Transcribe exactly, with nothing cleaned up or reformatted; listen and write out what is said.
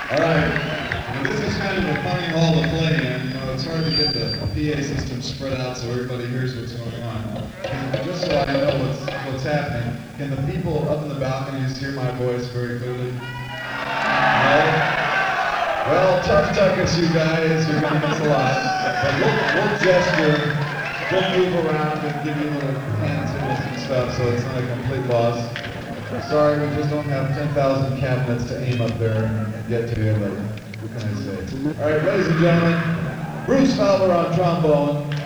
All right. Now, this is kind of a funny hall to play in. You know, it's hard to get the P A system spread out so everybody hears what's going on. And just so I know what's what's happening, can the people up in the balconies hear my voice very clearly? No? Well, tough tuckers, you guys. You're going to miss a lot. But we'll, we'll gesture, we'll move around and give you little hand signals and stuff, so it's not a complete loss. Sorry, we just don't have ten thousand cabinets to aim up there and get to you, but what can I say? All right, ladies and gentlemen, Bruce Fowler on trombone.